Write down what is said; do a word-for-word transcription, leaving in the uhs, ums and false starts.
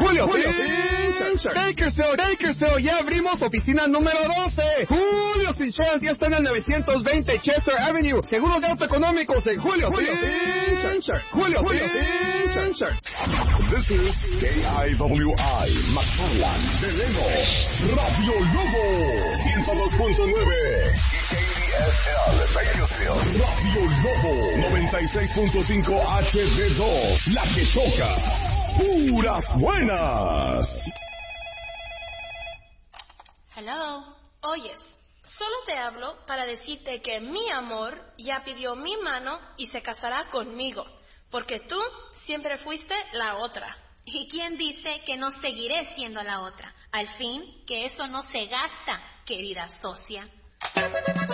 Julio Insurance. Bakersfield, Bakersfield, ya abrimos oficina número doce. Julio Insurance ya está en el novecientos veinte Chester Avenue. Seguros de auto económicos en Julio Insurance. Julio Insurance. This is K I W I, McFarland, Deleno, Radio Lobo, ciento dos punto nueve. Y K D S L, Bakersfield, Radio Lobo, noventa y seis punto cinco H D dos, la que toca. Puras buenas. Hello. Oyes, solo te hablo para decirte que mi amor ya pidió mi mano y se casará conmigo, porque tú siempre fuiste la otra. ¿Y quién dice que no seguiré siendo la otra? Al fin, que eso no se gasta, querida socia.